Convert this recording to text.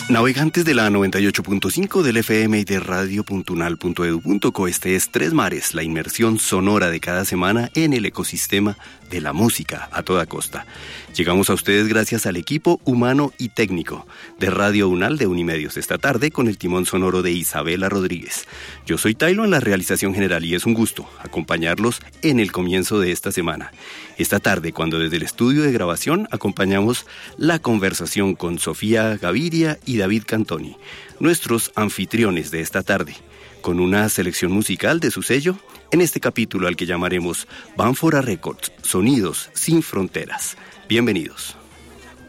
Navegantes de la 98.5 del FM y de radio.unal.edu.co, este es Tres Mares, la inmersión sonora de cada semana en el ecosistema de la música a toda costa. Llegamos a ustedes gracias al equipo humano y técnico de Radio Unal de Unimedios esta tarde con el timón sonoro de Isabela Rodríguez. Yo soy Tailo en la realización general y es un gusto acompañarlos en el comienzo de esta semana. Esta tarde, cuando desde el estudio de grabación acompañamos la conversación con Sofía Gaviria y David Cantoni, nuestros anfitriones de esta tarde, con una selección musical de su sello en este capítulo al que llamaremos Banfora Records, Sonidos sin Fronteras. Bienvenidos.